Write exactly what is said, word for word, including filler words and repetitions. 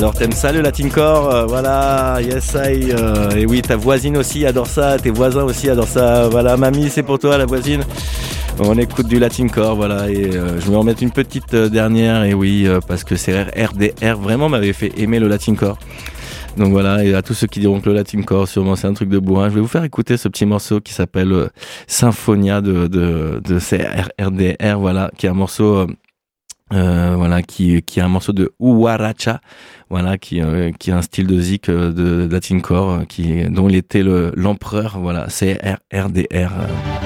Alors t'aimes ça le latincore, euh, voilà, yes I, euh, et oui ta voisine aussi adore ça, tes voisins aussi adorent ça, voilà mamie c'est pour toi la voisine. On écoute du latincore, voilà, et euh, je vais en mettre une petite euh, dernière, et oui, euh, parce que c'est R D R vraiment m'avait fait aimer le latincore. Donc voilà, et à tous ceux qui diront que le latincore, sûrement c'est un truc de bourrin, je vais vous faire écouter ce petit morceau qui s'appelle euh, Symphonia de, de, de C R D R, voilà, qui est un morceau... Euh, Euh, voilà, qui qui est un morceau de Huaracha, voilà, qui euh, qui est un style de zik euh, de latincore, qui dont il était le l'empereur, voilà, C R D R.